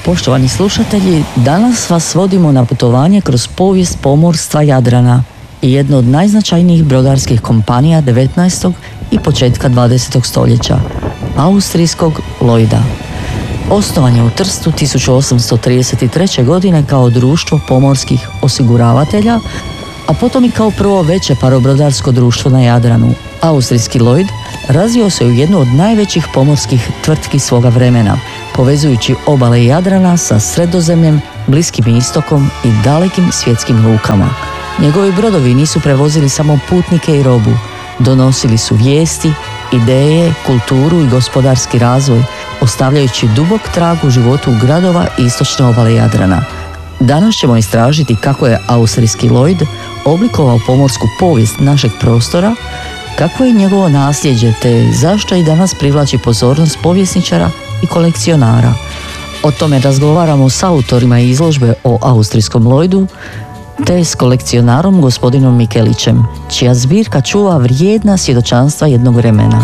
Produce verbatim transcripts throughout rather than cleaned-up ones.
Poštovani slušatelji, danas vas vodimo na putovanje kroz povijest pomorstva Jadrana i jedno od najznačajnijih brodarskih kompanija devetnaestog i početka dvadesetog stoljeća, austrijskog Lloyda. Osnovan je u Trstu tisuću osamsto trideset treće. godine kao društvo pomorskih osiguravatelja, a potom i kao prvo veće parobrodarsko društvo na Jadranu. Austrijski Lloyd razvio se u jednu od najvećih pomorskih tvrtki svoga vremena, povezujući obale Jadrana sa Sredozemljem, Bliskim istokom i dalekim svjetskim lukama. Njegovi brodovi nisu prevozili samo putnike i robu, donosili su vijesti, ideje, kulturu i gospodarski razvoj, ostavljajući dubok trag u životu gradova istočne obale Jadrana. Danas ćemo istražiti kako je austrijski Lloyd oblikovao pomorsku povijest našeg prostora, kako je njegovo nasljeđe te zašto i danas privlači pozornost povjesničara i kolekcionara. O tome razgovaramo s autorima izložbe o austrijskom Lloydu te s kolekcionarom gospodinom Mikelićem, čija zbirka čuva vrijedna svjedočanstva jednog vremena.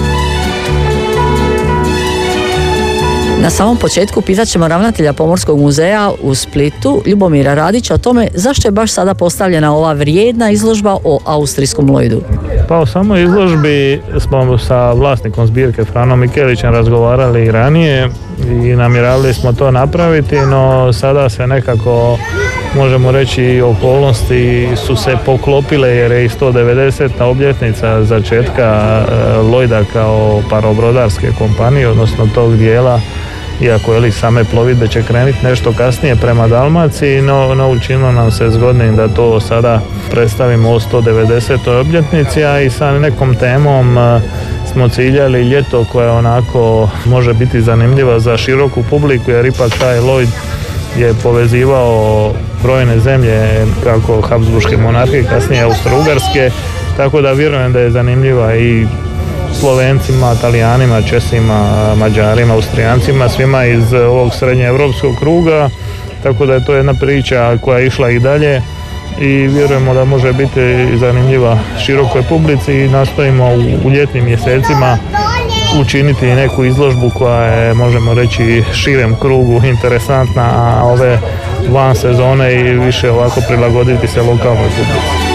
Na samom početku pitat ćemo ravnatelja Pomorskog muzeja u Splitu, Ljubomira Radića, o tome zašto je baš sada postavljena ova vrijedna izložba o austrijskom Lloydu. Pa u samoj izložbi smo sa vlasnikom zbirke Franom Mikelićem razgovarali i ranije i namjeravali smo to napraviti, no sada se nekako, možemo reći, okolnosti su se poklopile jer je i sto devedeseta obljetnica začetka Lloyda kao parobrodarske kompanije, odnosno tog dijela, iako je li same plovidbe će krenuti nešto kasnije prema Dalmaciji, no, no učinilo nam se zgodnim da to sada predstavimo o sto devedesetoj obljetnici, a i sa nekom temom smo ciljali ljeto koja onako može biti zanimljiva za široku publiku, jer ipak taj Lloyd je povezivao brojne zemlje, kako Habsburške monarhije, kasnije Austro-Ugarske, tako da vjerujem da je zanimljiva i Slovencima, Talijanima, Česima, Mađarima, Austrijancima, svima iz ovog srednjeevropskog kruga, tako da je to jedna priča koja je išla i dalje i vjerujemo da može biti zanimljiva širokoj publici i nastojimo u, u ljetnim mjesecima učiniti neku izložbu koja je, možemo reći, širem krugu interesantna, a ove van sezone i više ovako prilagoditi se lokalnoj publici.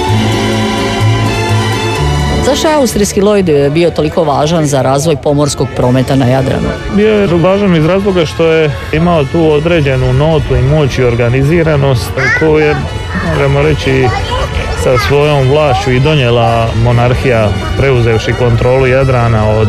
Zašto je austrijski Lloyd bio toliko važan za razvoj pomorskog prometa na Jadranu? Bio je važan iz razloga što je imao tu određenu notu i moć i organiziranost koju je, možemo reći, sa svojom vlašću i donijela monarhija, preuzevši kontrolu Jadrana od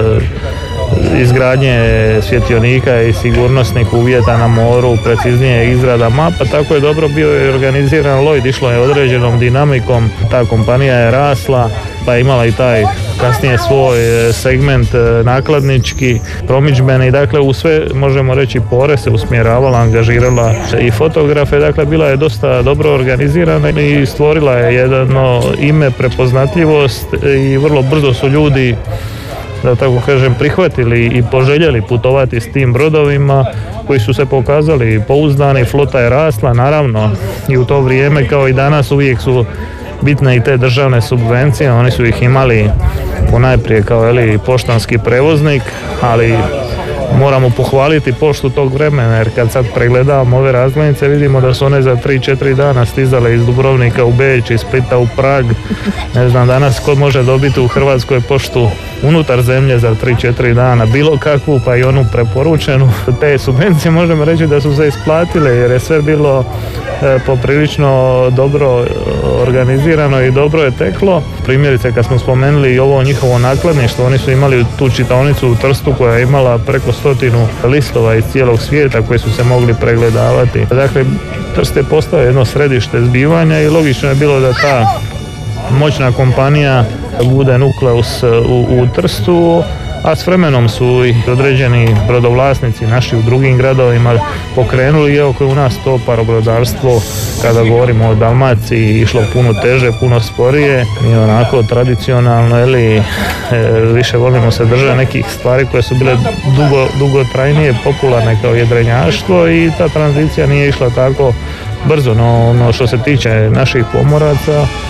izgradnje svjetionika i sigurnosnih uvjeta na moru, preciznije izrada mapa, tako je dobro bio i organiziran Lloyd, išlo je određenom dinamikom, ta kompanija je rasla, pa je imala i taj kasnije svoj segment nakladnički, promidžbeni, dakle u sve, možemo reći, pore se usmjeravala, angažirala i fotografe, dakle bila je dosta dobro organizirana i stvorila je jedno ime, prepoznatljivost i vrlo brzo su ljudi, da tako kažem, prihvatili i poželjeli putovati s tim brodovima koji su se pokazali pouzdani, flota je rasla, naravno i u to vrijeme kao i danas uvijek su bitne i te državne subvencije, oni su ih imali ponajprije kao eli, poštanski prevoznik, ali moramo pohvaliti poštu tog vremena, jer kad sad pregledavamo ove razglednice vidimo da su one za tri četiri dana stizale iz Dubrovnika u Beč, iz Splita u Prag. Ne znam danas ko može dobiti u Hrvatskoj poštu unutar zemlje za tri četiri dana, bilo kakvu, pa i onu preporučenu. Te subvencije možemo reći da su se isplatile jer je sve bilo e, poprilično dobro organizirano i dobro je teklo. Primjerice kad smo spomenuli i ovo njihovo nakladništvo, oni su imali tu čitaonicu u Trstu koja je imala preko stotinu listova iz cijelog svijeta koji su se mogli pregledavati. Dakle, Trst je postao jedno središte zbivanja i logično je bilo da ta moćna kompanija bude nukleus u, u Trstu, a s vremenom su i određeni brodovlasnici naši u drugim gradovima pokrenuli, iako je u nas to parobrodarstvo, kada govorimo o Dalmaciji, išlo puno teže, puno sporije i onako tradicionalno, ili e, više volimo se držati nekih stvari koje su bile dugo, dugotrajnije, popularne kao jedrenjaštvo i ta tranzicija nije išla tako brzo, no, no što se tiče naših pomoraca,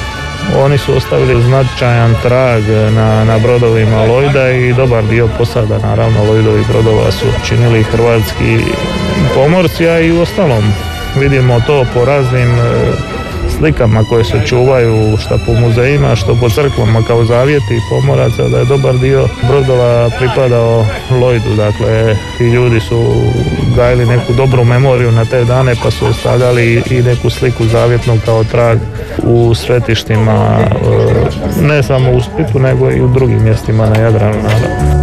Oni su ostavili značajan trag na, na brodovima Lloyda i dobar dio posada, naravno, Lloydovih brodova su činili hrvatski pomorci, a i u ostalom vidimo to po raznim slikama koje se čuvaju što po muzejima, što po crkvama kao zavjeti pomoraca, da je dobar dio brodova pripadao Lloydu. Dakle, ti ljudi su gajili neku dobru memoriju na te dane, pa su ostavljali i neku sliku zavjetnu kao trag u svetištima, ne samo u Splitu, nego i u drugim mjestima na Jadranu, naravno.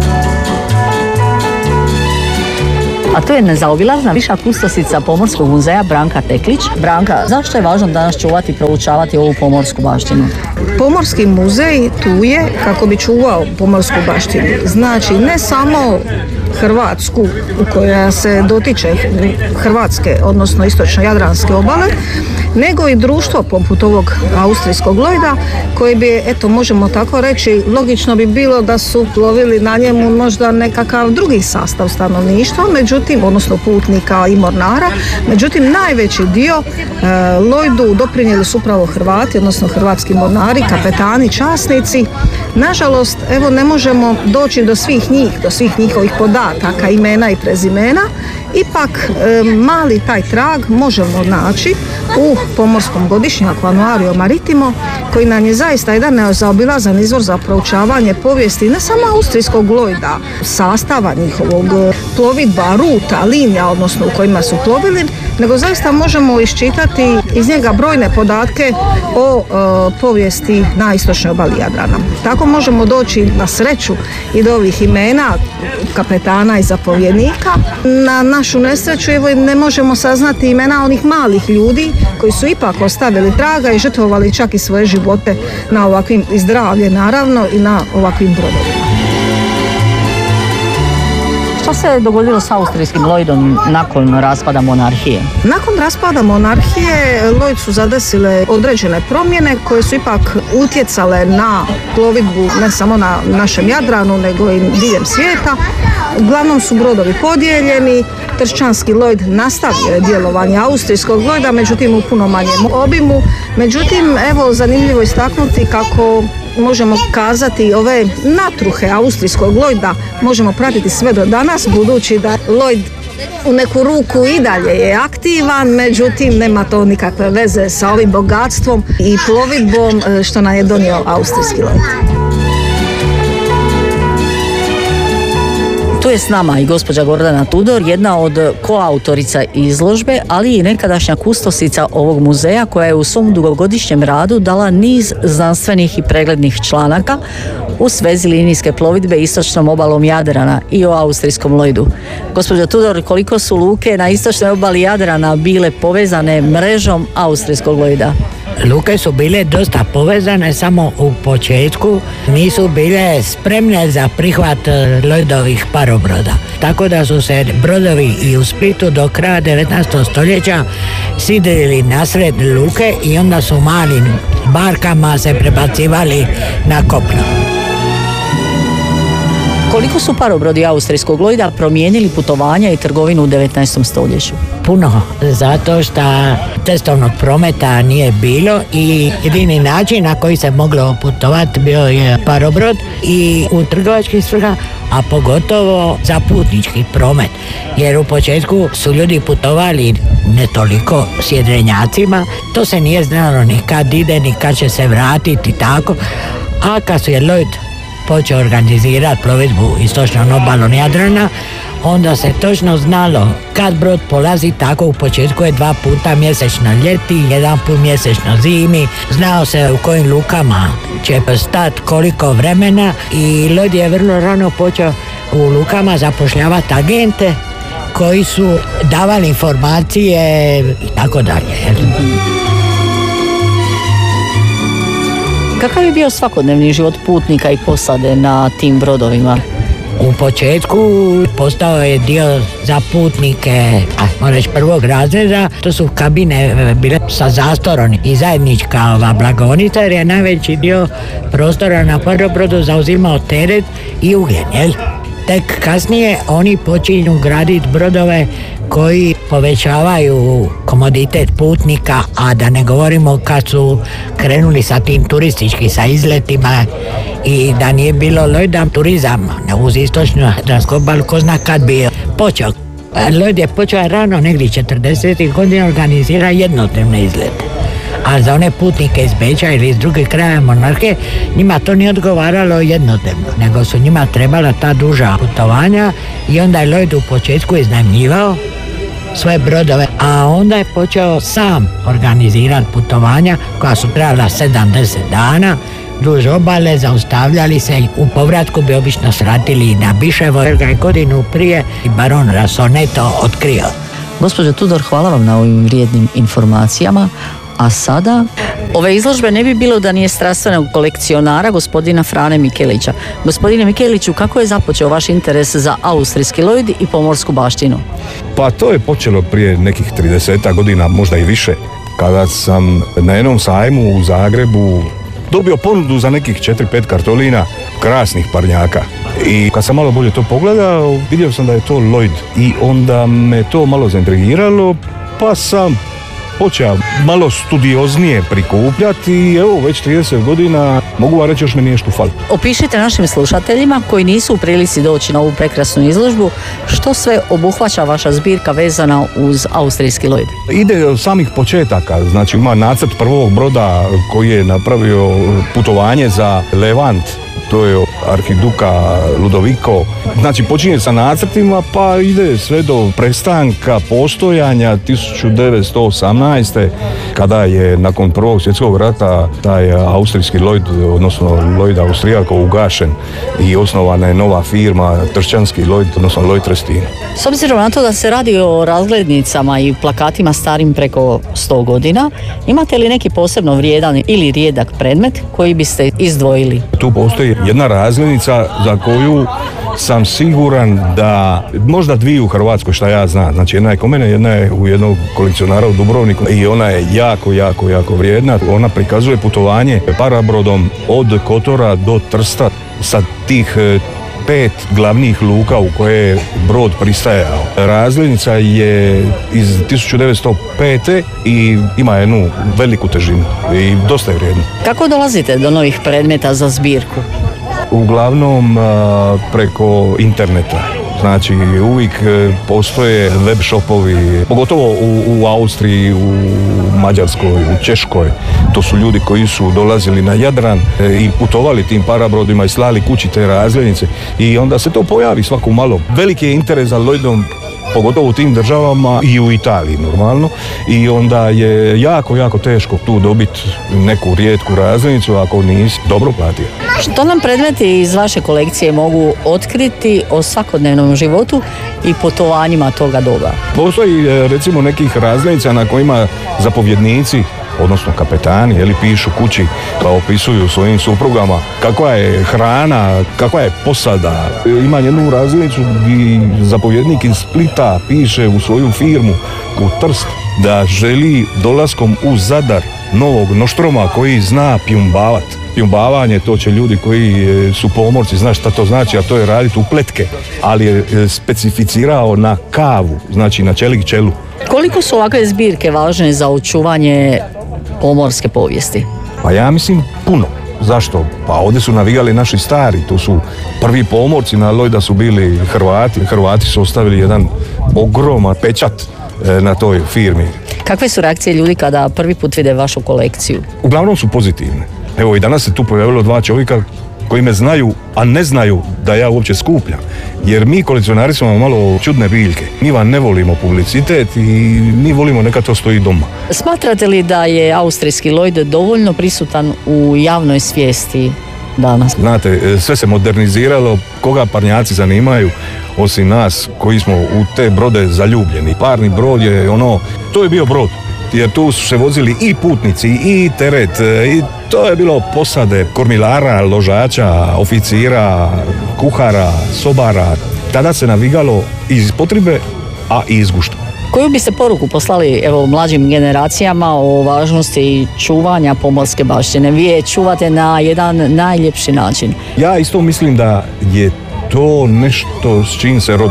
A to je nezaobilazna viša kustosica Pomorskog muzeja Branka Teklić. Branka, zašto je važno danas čuvati i proučavati ovu pomorsku baštinu? Pomorski muzej tu je kako bi čuvao pomorsku baštinu. Znači, ne samo Hrvatsku, koja se dotiče Hrvatske, odnosno istočno-jadranske obale, nego i društvo poput ovog austrijskog Lloyda, koji bi, eto, možemo tako reći, logično bi bilo da su plovili na njemu možda nekakav drugi sastav stanovništva, međutim, odnosno putnika i mornara, međutim, najveći dio e, Lloydu doprinijeli su upravo Hrvati, odnosno hrvatski mornari, kapetani, časnici. Nažalost, evo, ne možemo doći do svih njih, do svih njihovih podataka, imena i prezimena. Ipak, e, mali taj trag možemo naći u pomorskom godišnjaku Annuario Maritimo, koji nam je zaista jedan nezaobilazan izvor za proučavanje povijesti ne samo austrijskog Lloyda, sastava njihovog, plovidba, ruta, linija, odnosno u kojima su plovili, nego zaista možemo iščitati iz njega brojne podatke o e, povijesti na istočnoj obali Jadrana. Tako možemo doći na sreću i do ovih imena kapetana i zapovjednika. Na našu nesreću evo ne možemo saznati imena onih malih ljudi koji su ipak ostavili traga i žrtvovali čak i svoje živote na ovakvim, i zdravlje naravno, i na ovakvim brodovima. Što se dogodilo s austrijskim Lloydom nakon raspada monarhije? Nakon raspada monarhije Lloyd su zadesile određene promjene koje su ipak utjecale na plovidbu ne samo na našem Jadranu, nego i diljem svijeta. Uglavnom su brodovi podijeljeni, Tršćanski Lloyd nastavio je djelovanje austrijskog Lloyda, međutim u puno manjem obimu. Međutim, evo, zanimljivo istaknuti kako možemo kazati ove natruhe austrijskog Lloyda možemo pratiti sve do danas, budući da Lloyd u neku ruku i dalje je aktivan, međutim nema to nikakve veze sa ovim bogatstvom i plovidbom što nam je donio austrijski Lloyd. Tu je s nama i gospođa Gordana Tudor, jedna od koautorica izložbe, ali i nekadašnja kustosica ovog muzeja, koja je u svom dugogodišnjem radu dala niz znanstvenih i preglednih članaka u svezi linijske plovidbe istočnom obalom Jadrana i o austrijskom Lloydu. Gospođa Tudor, koliko su luke na istočnoj obali Jadrana bile povezane mrežom austrijskog Lloyda? Luke su bile dosta povezane, samo u početku nisu bile spremne za prihvat Lloydovih parobroda. Tako da su se brodovi i u Splitu do kraja devetnaestog stoljeća sidrili nasred luke i onda su malim barkama se prebacivali na kopno. Koliko su parobrodi austrijskog Lloyda promijenili putovanja i trgovinu u devetnaestom stoljeću? Puno, zato što cestovnog prometa nije bilo i jedini način na koji se moglo putovati bio je parobrod i u trgovački svrha, a pogotovo za putnički promet. Jer u početku su ljudi putovali ne toliko s jedrenjacima, to se nije znalo ni kad ide, ni kad će se vratiti, tako. A kad su je Lloyd počeo organizirati plovidbu istočnom obalom Jadrana, onda se točno znalo kad brod polazi, tako u početku je dva puta mjesečno ljeti, jedan put mjesečno zimi, znao se u kojim lukama će stati koliko vremena i Lloyd je vrlo rano počeo u lukama zapošljavati agente koji su davali informacije i tako dalje. Kakav je bio svakodnevni život putnika i posade na tim brodovima? U početku postao je dio za putnike, a reći prvog razreda, to su kabine bile sa zastorom i zajednička ova blagonica, jer je najveći dio prostora na parobrodu zauzimao teret i ugljen, jel? Tek kasnije oni počinju graditi brodove koji povećavaju komoditet putnika, a da ne govorimo kad su krenuli sa tim turističkim, sa izletima i da nije bilo Lloyda, turizam uz istočnu jadransku obalu, ko zna kad bi počeo. Lloyd je počeo rano, negdje četrdesetih godina, organizira jednodnevne izlete. A za one putnike iz Beča ili iz drugih kraja monarhije, njima to nije odgovaralo jednodnevno, nego su njima trebala ta duža putovanja i onda je Lloyd u početku iznajmljivao svoje brodove, a onda je počeo sam organizirati putovanja koja su trajala sedamdeset dana, duž obale, zaustavljali se, u povratku bi obično sratili na Biševo, jer ga je godinu prije baron Rasone to otkrio. Gospođo Tudor, hvala vam na ovim vrijednim informacijama. A sada, ove izložbe ne bi bilo da nije strastvenog kolekcionara gospodina Frane Mikelića. Gospodine Mikeliću, kako je započeo vaš interes za austrijski Lloyd i pomorsku baštinu? Pa to je počelo prije nekih trideset godina, možda i više, kada sam na jednom sajmu u Zagrebu dobio ponudu za nekih četiri pet kartolina krasnih parnjaka. I kad sam malo bolje to pogledao, vidio sam da je to Lloyd i onda me to malo zaintrigiralo, pa sam počeo malo studioznije prikupljati i evo već trideset godina mogu vam reći još me nije što fali. Opišite našim slušateljima koji nisu u prilici doći na ovu prekrasnu izložbu što sve obuhvaća vaša zbirka vezana uz austrijski Lloyd. Ide od samih početaka, znači ima nacrt prvog broda koji je napravio putovanje za Levant, to je arhiduka Ludovico. Znači počinje sa nacrtima pa ide sve do prestanka postojanja tisuću devetsto osamnaeste. kada je nakon Prvog svjetskog rata taj austrijski Lloyd, odnosno Lloyd Austrijako ugašen i osnovana je nova firma Tršćanski Lloyd, odnosno Lloyd Trestin. S obzirom na to da se radi o razglednicama i plakatima starim preko sto godina, imate li neki posebno vrijedan ili rijedak predmet koji biste izdvojili? Tu postoji jedna razglednica za koju sam siguran da možda dvije u Hrvatskoj, šta ja znam. Znači jedna je kod mene, jedna je u jednog kolekcionara u Dubrovniku i ona je jako, jako, jako vrijedna. Ona prikazuje putovanje parabrodom od Kotora do Trsta sa tih pet glavnih luka u koje je brod pristajao. Razglednica je iz tisuću devetsto pete i ima jednu veliku težinu i dosta je vrijedna. Kako dolazite do novih predmeta za zbirku? Uglavnom preko interneta. Znači uvijek postoje web shopovi, pogotovo u, u Austriji, u Mađarskoj, u Češkoj. To su ljudi koji su dolazili na Jadran i putovali tim parabrodima i slali kući te razglednice i onda se to pojavi svako malo. Veliki je interes za Lloydom, pogotovo u tim državama i u Italiji normalno, i onda je jako, jako teško tu dobiti neku rijetku razglednicu ako nisi dobro platio. Što nam predmeti iz vaše kolekcije mogu otkriti o svakodnevnom životu i putovanjima toga doba? Postoji recimo nekih razglednica na kojima zapovjednici, odnosno kapetani, jeli, pišu kući, pa opisuju svojim suprugama kakva je hrana, kakva je posada. Ima jednu razglednicu gdje zapovjednik iz Splita piše u svoju firmu u Trst da želi dolaskom u Zadar novog noštroma koji zna pjumbavat. Pjumbavanje, to će ljudi koji su pomorci, znaš šta to znači, a to je raditi u pletke, ali je specificirao na kavu, znači na čelik čelu. Koliko su ovakve zbirke važne za očuvanje pomorske povijesti? Pa ja mislim puno. Zašto? Pa ovdje su navigali naši stari, to su prvi pomorci na Lloyda su bili Hrvati. Hrvati su ostavili jedan ogroman pečat na toj firmi. Kakve su reakcije ljudi kada prvi put vide vašu kolekciju? Uglavnom su pozitivne. Evo i danas se tu pojavilo dva čovjeka koji me znaju, a ne znaju da ja uopće skupljam. Jer mi kolekcionari smo malo čudne biljke. Mi vam ne volimo publicitet i mi volimo neka to stoji doma. Smatrate li da je austrijski Lloyd dovoljno prisutan u javnoj svijesti danas? Znate, sve se moderniziralo, koga parnjaci zanimaju, osim nas koji smo u te brode zaljubljeni. Parni brod je ono, to je bio brod. Jer tu su se vozili i putnici i teret i to je bilo posade kormilara, ložača, oficira, kuhara, sobara. Tada se navigalo iz potrebe, a i iz gušta. Koju biste poruku poslali evo mlađim generacijama o važnosti čuvanja pomorske baštine? Vi je čuvate na jedan najljepši način. Ja isto mislim da je to nešto s čim se rodiš.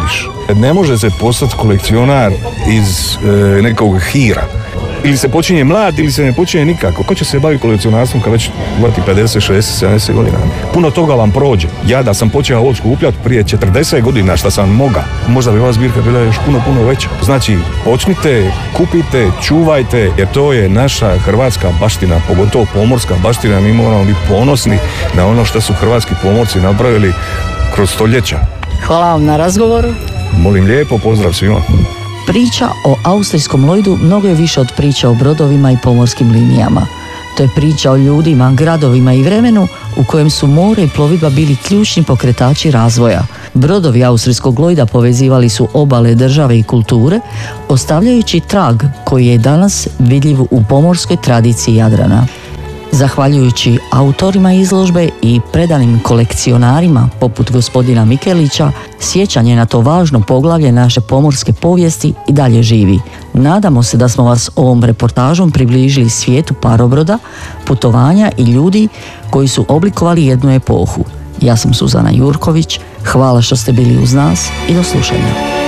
Ne može se postati kolekcionar iz e, nekog hira. Ili se počinje mlad ili se ne počinje nikako. Ko će se baviti kolekcionarstvom kad već vrti pedeset, šezdeset, sedamdeset godina? Puno toga vam prođe. Ja da sam počeo ovo skupljati prije četrdeset godina šta sam moga, možda bi ova zbirka bila još puno, puno veća. Znači, počnite, kupite, čuvajte, jer to je naša hrvatska baština, pogotovo pomorska baština. Mi moramo biti ponosni na ono što su hrvatski pomorci napravili kroz stoljeća. Hvala vam na razgovoru. Molim lijepo, pozdrav svima. Priča o austrijskom Lloydu mnogo je više od priča o brodovima i pomorskim linijama. To je priča o ljudima, gradovima i vremenu u kojem su more i plovidba bili ključni pokretači razvoja. Brodovi austrijskog Lloyda povezivali su obale, države i kulture, ostavljajući trag koji je danas vidljiv u pomorskoj tradiciji Jadrana. Zahvaljujući autorima izložbe i predanim kolekcionarima poput gospodina Mikelića, sjećanje na to važno poglavlje naše pomorske povijesti i dalje živi. Nadamo se da smo vas ovom reportažom približili svijetu parobroda, putovanja i ljudi koji su oblikovali jednu epohu. Ja sam Suzana Jurković, hvala što ste bili uz nas i do slušanja.